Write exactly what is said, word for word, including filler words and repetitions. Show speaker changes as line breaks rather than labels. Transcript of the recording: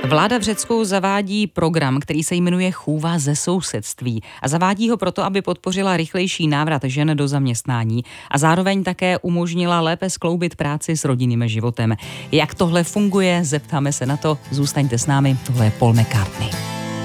Vláda v Řecku zavádí program, který se jmenuje Chůva ze sousedství a zavádí ho proto, aby podpořila rychlejší návrat žen do zaměstnání a zároveň také umožnila lépe skloubit práci s rodinným životem. Jak tohle funguje, zeptáme se na to. Zůstaňte s námi, tohle je Paul McCartney.